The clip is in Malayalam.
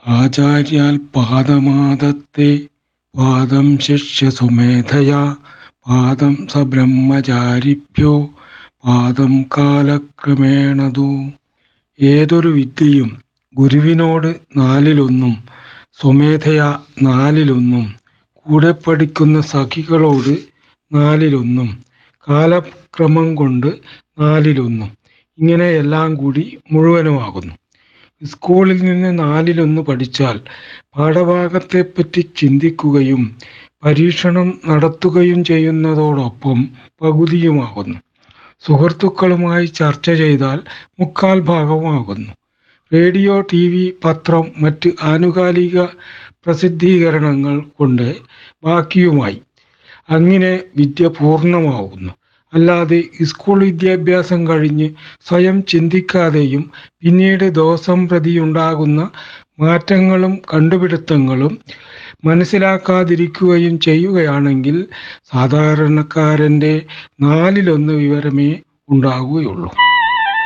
ആചാര്യാൽ പാദമാദത്തെ പാദം ശിഷ്യ സുമേധയാ പാദം സബ്രഹ്മചാരിഭ്യോ പാദം കാലക്രമേണതു. ഏതൊരു വിദ്യയും ഗുരുവിനോട് നാലിലൊന്നും, സ്വമേധയാ നാലിലൊന്നും, കൂടെ പഠിക്കുന്ന സഖികളോട് നാലിലൊന്നും, കാലക്രമം കൊണ്ട് നാലിലൊന്നും, ഇങ്ങനെ എല്ലാം കൂടി മുഴുവനുമാകുന്നു. സ്കൂളിൽ നിന്ന് നാലിലൊന്ന് പഠിച്ചാൽ പാഠഭാഗത്തെപ്പറ്റി ചിന്തിക്കുകയും പരീക്ഷണം നടത്തുകയും ചെയ്യുന്നതോടൊപ്പം പകുതിയുമാകുന്നു. സുഹൃത്തുക്കളുമായി ചർച്ച ചെയ്താൽ മുക്കാൽ ഭാഗമാകുന്നു. റേഡിയോ, TV, പത്രം, മറ്റ് ആനുകാലിക പ്രസിദ്ധീകരണങ്ങൾ കൊണ്ട് ബാക്കിയുമായി. അങ്ങനെ വിദ്യ പൂർണ്ണമാവുന്നു. അല്ലാതെ സ്കൂൾ വിദ്യാഭ്യാസം കഴിഞ്ഞ് സ്വയം ചിന്തിക്കാതെയും പിന്നീട് ദിവസം പ്രതിയുണ്ടാകുന്ന മാറ്റങ്ങളും കണ്ടുപിടുത്തങ്ങളും മനസ്സിലാക്കാതിരിക്കുകയും ചെയ്യുകയാണെങ്കിൽ സാധാരണക്കാരൻ്റെ നാലിലൊന്ന് വിവരമേ ഉണ്ടാകുകയുള്ളൂ.